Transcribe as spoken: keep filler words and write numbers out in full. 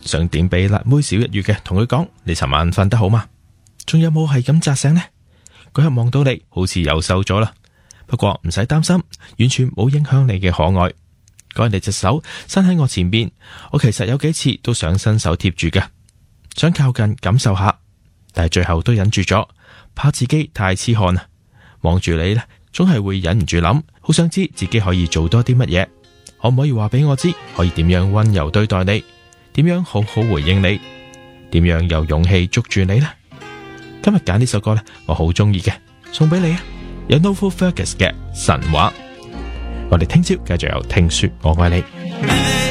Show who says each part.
Speaker 1: 想點俾辣妹小一月嘅，同佢講：你尋晚瞓得好嗎？仲有冇係咁扎醒呢？嗰日望到你好似又瘦咗啦，不過唔使擔心，完全冇影響你嘅可愛。嗰日你隻手伸喺我前邊，我其實有幾次都想伸手貼住嘅，想靠近感受下，但係最後都忍住咗，怕自己太痴漢啊！望住你呢，總係會忍唔住諗，好想知自己可以做多啲乜嘢，可唔可以話俾我知，可以點樣溫柔對待你，點樣好好回應你，點樣有勇氣捉住你呢？今日揀呢首歌呢，我好中意嘅，送俾你啊！有 Novel Fergus 嘅神話，我哋聽朝繼續有聽說我愛你。